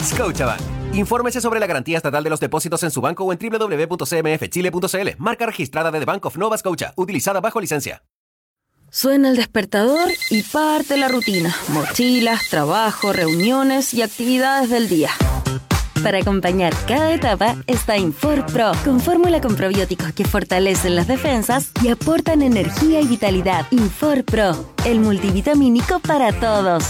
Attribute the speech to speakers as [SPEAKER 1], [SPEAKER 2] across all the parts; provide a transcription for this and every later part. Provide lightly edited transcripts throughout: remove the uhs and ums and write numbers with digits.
[SPEAKER 1] Scotiabank. Infórmese sobre la garantía estatal de los depósitos en su banco o en www.cmfchile.cl. Marca registrada de The Bank of Nova Scotia, utilizada bajo licencia.
[SPEAKER 2] Suena el despertador y parte la rutina. Mochilas, trabajo, reuniones y actividades del día.
[SPEAKER 3] Para acompañar cada etapa está Infor Pro, con fórmula con probióticos que fortalecen las defensas y aportan energía y vitalidad. Infor Pro, el multivitamínico para todos.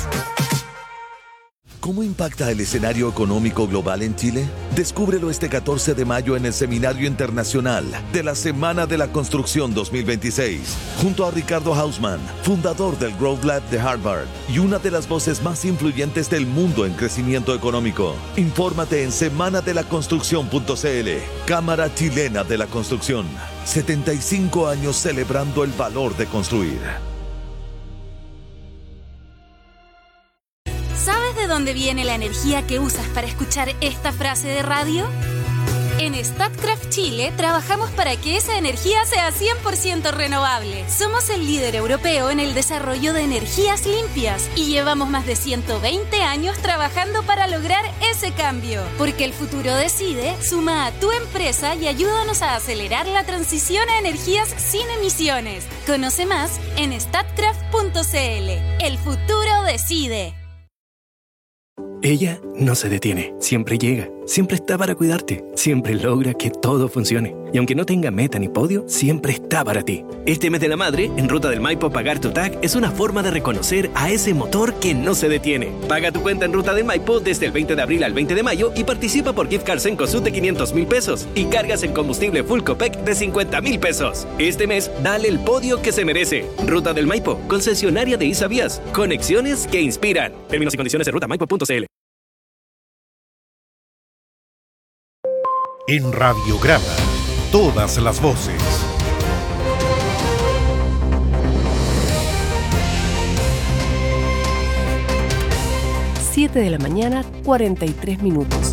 [SPEAKER 4] ¿Cómo impacta el escenario económico global en Chile? Descúbrelo este 14 de mayo en el Seminario Internacional de la Semana de la Construcción 2026, junto a Ricardo Hausmann, fundador del Growth Lab de Harvard y una de las voces más influyentes del mundo en crecimiento económico. Infórmate en semanadelaconstrucción.cl. Cámara Chilena de la Construcción. 75 años celebrando el valor de construir.
[SPEAKER 5] ¿Sabes de dónde viene la energía que usas para escuchar esta frase de radio? En Statkraft Chile trabajamos para que esa energía sea 100% renovable. Somos el líder europeo en el desarrollo de energías limpias y llevamos más de 120 años trabajando para lograr ese cambio. Porque el futuro decide, suma a tu empresa y ayúdanos a acelerar la transición a energías sin emisiones. Conoce más en statkraft.cl. El futuro decide.
[SPEAKER 6] Ella no se detiene, siempre llega, siempre está para cuidarte, siempre logra que todo funcione. Y aunque no tenga meta ni podio, siempre está para ti. Este mes de la madre, en Ruta del Maipo pagar tu TAG es una forma de reconocer a ese motor que no se detiene. Paga tu cuenta en Ruta del Maipo desde el 20 de abril al 20 de mayo y participa por gift cards en Cosut de 500,000 pesos y cargas en combustible Full Copec de 50,000 pesos. Este mes, dale el podio que se merece. Ruta del Maipo, concesionaria de Isavías. Conexiones que inspiran. Términos y condiciones en rutamaipo.cl.
[SPEAKER 7] En Radiograma, todas las voces.
[SPEAKER 8] 7 de la mañana, 43 minutos.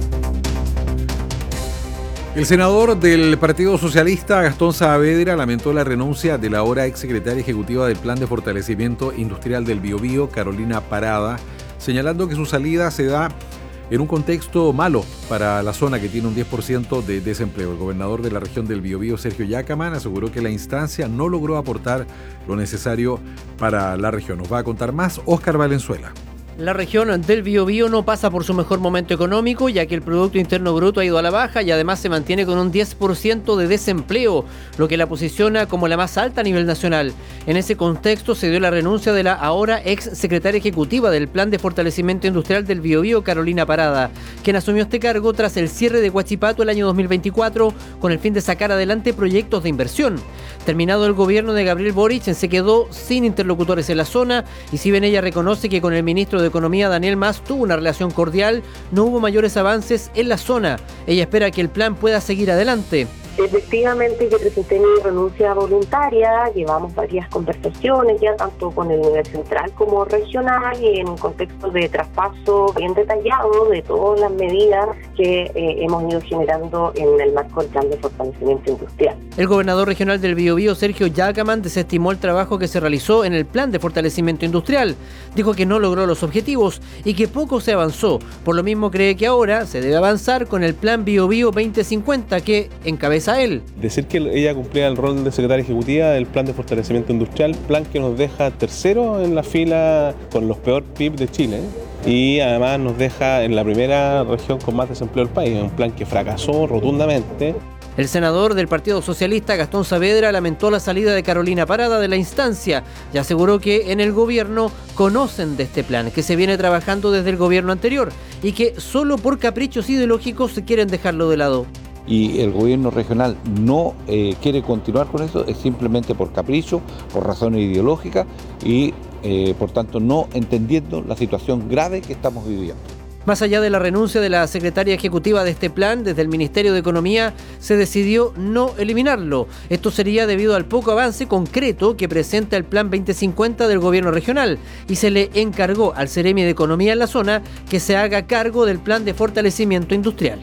[SPEAKER 9] El senador del Partido Socialista, Gastón Saavedra, lamentó la renuncia de la ahora exsecretaria ejecutiva del Plan de Fortalecimiento Industrial del Biobío, Carolina Parada, señalando que su salida se da en un contexto malo para la zona que tiene un 10% de desempleo. El gobernador de la región del Biobío, Sergio Yacaman, aseguró que la instancia no logró aportar lo necesario para la región. Nos va a contar más Óscar Valenzuela.
[SPEAKER 10] La región del Biobío no pasa por su mejor momento económico, ya que el Producto Interno Bruto ha ido a la baja y además se mantiene con un 10% de desempleo, lo que la posiciona como la más alta a nivel nacional. En ese contexto se dio la renuncia de la ahora ex secretaria ejecutiva del Plan de Fortalecimiento Industrial del Biobío, Carolina Parada, quien asumió este cargo tras el cierre de Huachipato el año 2024 con el fin de sacar adelante proyectos de inversión. Terminado el gobierno de Gabriel Boric, se quedó sin interlocutores en la zona y si bien ella reconoce que con el ministro de Economía, Daniel Mas, tuvo una relación cordial, no hubo mayores avances en la zona. Ella espera que el plan pueda seguir adelante.
[SPEAKER 11] Efectivamente, yo presenté mi renuncia voluntaria, llevamos varias conversaciones ya tanto con el nivel central como regional y en un contexto de traspaso bien detallado de todas las medidas que hemos ido generando en el marco del Plan de Fortalecimiento Industrial.
[SPEAKER 10] El gobernador regional del Biobío, Sergio Yacaman, desestimó el trabajo que se realizó en el Plan de Fortalecimiento Industrial. Dijo que no logró los objetivos y que poco se avanzó. Por lo mismo cree que ahora se debe avanzar con el Plan Biobío 2050 que encabeza a él.
[SPEAKER 12] Decir que ella cumplía el rol de secretaria ejecutiva del Plan de Fortalecimiento Industrial, plan que nos deja tercero en la fila con los peor PIB de Chile y además nos deja en la primera región con más desempleo del país, un plan que fracasó rotundamente.
[SPEAKER 10] El senador del Partido Socialista, Gastón Saavedra, lamentó la salida de Carolina Parada de la instancia y aseguró que en el gobierno conocen de este plan, que se viene trabajando desde el gobierno anterior y que solo por caprichos ideológicos se quieren dejarlo de lado.
[SPEAKER 13] Y el gobierno regional no quiere continuar con eso, es simplemente por capricho, por razones ideológicas y por tanto no entendiendo la situación grave que estamos viviendo.
[SPEAKER 10] Más allá de la renuncia de la secretaria ejecutiva de este plan, desde el Ministerio de Economía se decidió no eliminarlo. Esto sería debido al poco avance concreto que presenta el Plan 2050 del gobierno regional y se le encargó al Seremi de Economía en la zona que se haga cargo del Plan de Fortalecimiento Industrial.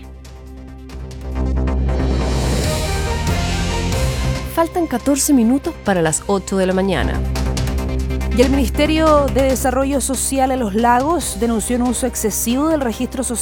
[SPEAKER 8] Faltan 14 minutos para las 8 de la mañana. Y el Ministerio de Desarrollo Social en Los Lagos denunció un uso excesivo del registro social